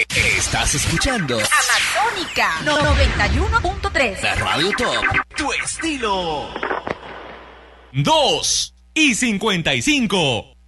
Estás escuchando Amazónica 91.3. la Radio Top. Tu estilo. 2:55.